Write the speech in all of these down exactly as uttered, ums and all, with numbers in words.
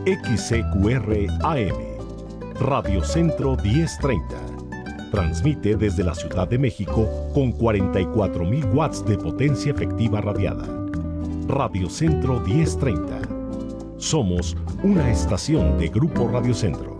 X C Q R A M, Radio Centro diez treinta. Transmite desde la Ciudad de México con cuarenta y cuatro mil watts de potencia efectiva radiada. Radio Centro diez treinta. Somos una estación de Grupo Radio Centro.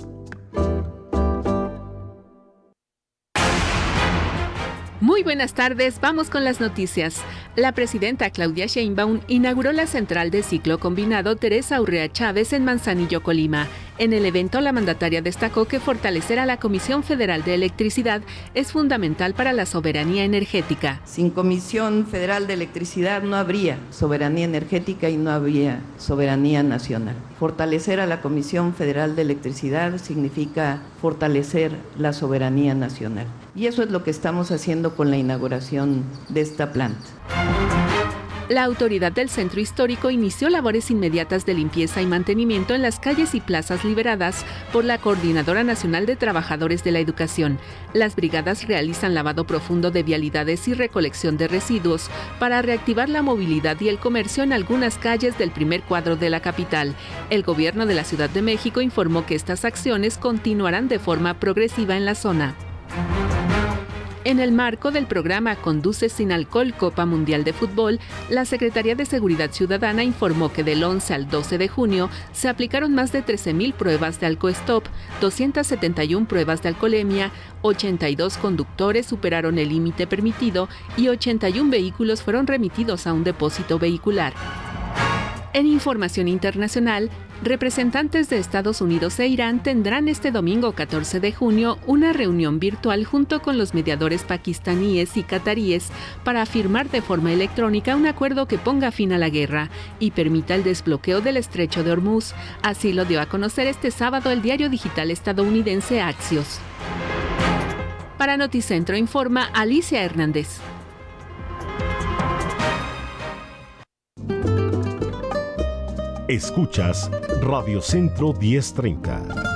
Muy buenas tardes, vamos con las noticias. La presidenta Claudia Sheinbaum inauguró la central de ciclo combinado Teresa Urrea Chávez en Manzanillo, Colima. En el evento, la mandataria destacó que fortalecer a la Comisión Federal de Electricidad es fundamental para la soberanía energética. Sin Comisión Federal de Electricidad no habría soberanía energética y no habría soberanía nacional. Fortalecer a la Comisión Federal de Electricidad significa fortalecer la soberanía nacional. Y eso es lo que estamos haciendo con la inauguración de esta planta. La autoridad del centro histórico inició labores inmediatas de limpieza y mantenimiento en las calles y plazas liberadas por la Coordinadora Nacional de Trabajadores de la Educación. Las brigadas realizan lavado profundo de vialidades y recolección de residuos para reactivar la movilidad y el comercio en algunas calles del primer cuadro de la capital. El gobierno de la Ciudad de México informó que estas acciones continuarán de forma progresiva en la zona. En el marco del programa Conduce sin Alcohol Copa Mundial de Fútbol, la Secretaría de Seguridad Ciudadana informó que del once al doce de junio se aplicaron más de trece mil pruebas de alcoestop, doscientas setenta y una pruebas de alcoholemia, ochenta y dos conductores superaron el límite permitido y ochenta y un vehículos fueron remitidos a un depósito vehicular. En información internacional, representantes de Estados Unidos e Irán tendrán este domingo catorce de junio una reunión virtual junto con los mediadores pakistaníes y cataríes para firmar de forma electrónica un acuerdo que ponga fin a la guerra y permita el desbloqueo del estrecho de Hormuz. Así lo dio a conocer este sábado el diario digital estadounidense Axios. Para Noticentro informa Alicia Hernández. Escuchas Radio Centro diez treinta.